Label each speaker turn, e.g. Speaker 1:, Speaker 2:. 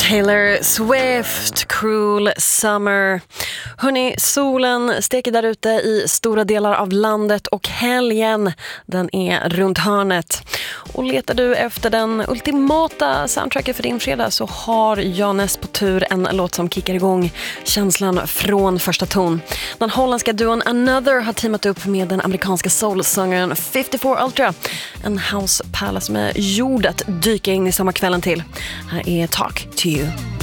Speaker 1: Taylor Swift, Cruel Summer. Hörrni, solen steker där ute i stora delar av landet och helgen, den är runt hörnet. Och letar du efter den ultimata soundtracken för din fredag så har Jonas på tur en låt som kickar igång känslan från första ton. Den holländska duon Another har teamat upp med den amerikanska soulsångaren 54 Ultra. En housepärla som är gjord att dyka in i sommarkvällen till. Här är Talk to You.